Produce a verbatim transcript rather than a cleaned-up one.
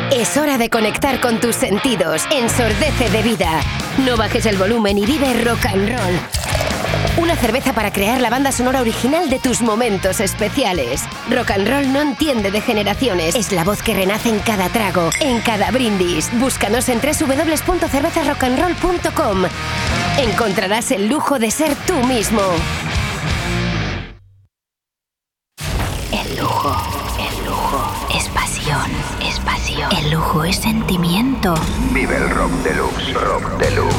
Es hora de conectar con tus sentidos. Ensordece de vida. No bajes el volumen y vive rock and roll. Una cerveza para crear la banda sonora original de tus momentos especiales. Rock and roll no entiende de generaciones. Es la voz que renace en cada trago, en cada brindis. Búscanos en doble u doble u doble u punto cerveza rock and roll punto com. Encontrarás el lujo de ser tú mismo. El lujo, el lujo es pasión, es pasión. El lujo es sentimiento. Vive el rock deluxe, rock deluxe.